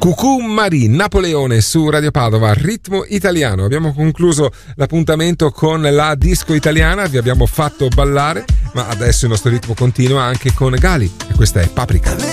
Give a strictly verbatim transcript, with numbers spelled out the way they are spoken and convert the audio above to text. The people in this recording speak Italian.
Cucù Marie, Napoleone su Radio Padova, ritmo italiano. Abbiamo concluso l'appuntamento con la disco italiana, vi abbiamo fatto ballare, ma adesso il nostro ritmo continua anche con Gali e questa è Paprika.